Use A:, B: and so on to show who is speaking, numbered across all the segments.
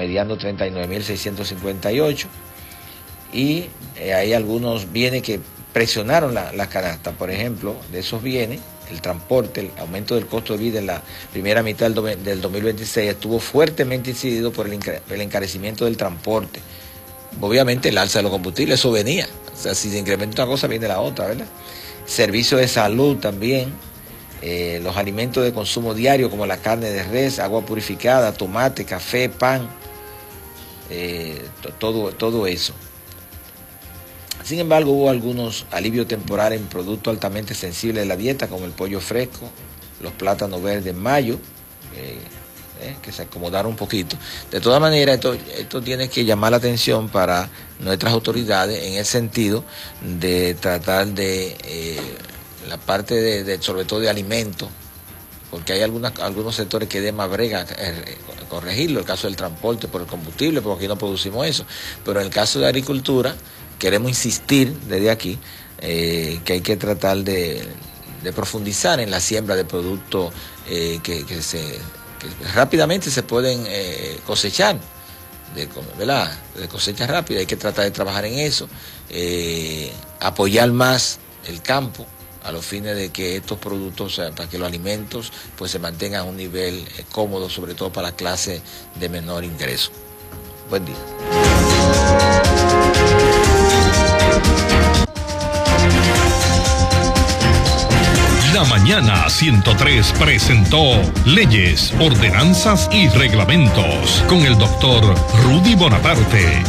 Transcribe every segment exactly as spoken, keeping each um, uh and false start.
A: promediando treinta y nueve mil seiscientos cincuenta y ocho. Y eh, hay algunos bienes que presionaron la, la canasta. Por ejemplo, de esos bienes, el transporte, el aumento del costo de vida en la primera mitad del, del dos mil veintiséis estuvo fuertemente incidido por el, el encarecimiento del transporte. Obviamente el alza de los combustibles, eso venía. O sea, si se incrementa una cosa, viene la otra, ¿verdad? Servicios de salud también, eh, los alimentos de consumo diario como la carne de res, agua purificada, tomate, café, pan, eh, todo, todo eso. Sin embargo, hubo algunos alivios temporales en productos altamente sensibles de la dieta, como el pollo fresco, los plátanos verdes en mayo, eh, eh, que se acomodaron un poquito. De todas maneras, esto, esto tiene que llamar la atención para nuestras autoridades en el sentido de tratar de eh, la parte de, de, sobre todo de alimentos, porque hay algunas, algunos sectores que de más brega eh, corregirlo, el caso del transporte por el combustible, porque aquí no producimos eso, pero en el caso de agricultura, queremos insistir desde aquí eh, que hay que tratar de, de profundizar en la siembra de productos eh, que, que, se, que rápidamente se pueden eh, cosechar, de, ¿verdad? de cosecha rápida. Hay que tratar de trabajar en eso, eh, apoyar más el campo a los fines de que estos productos, o sea, para que los alimentos pues se mantengan a un nivel eh, cómodo, sobre todo para la clase de menor ingreso. Buen día.
B: La Mañana ciento tres presentó Leyes, Ordenanzas y Reglamentos con el doctor Rudy Bonaparte.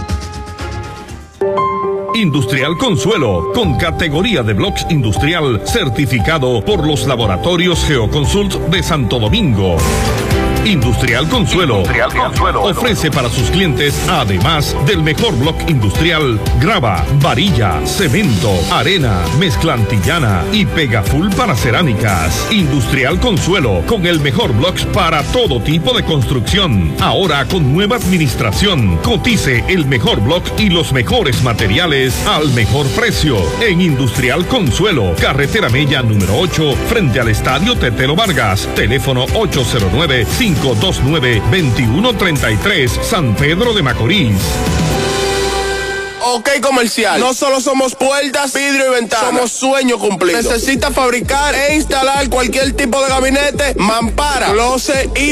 B: Industrial Consuelo, con categoría de blocks industrial, certificado por los laboratorios Geoconsult de Santo Domingo. Industrial Consuelo, Industrial Consuelo ofrece para sus clientes, además del mejor block industrial, grava, varilla, cemento, arena, mezcla antillana y pegaful para cerámicas. Industrial Consuelo, con el mejor blocks para todo tipo de construcción. Ahora con nueva administración. Cotice el mejor block y los mejores materiales al mejor precio. En Industrial Consuelo, carretera Mella número ocho, frente al Estadio Tetelo Vargas. Teléfono ocho cero nueve, cinco dos nueve, dos uno tres tres, San Pedro de Macorís.
C: Ok, comercial. No solo somos puertas, vidrio y ventanas. Somos sueño cumplido. Necesita fabricar e instalar cualquier tipo de gabinete, mampara, closet y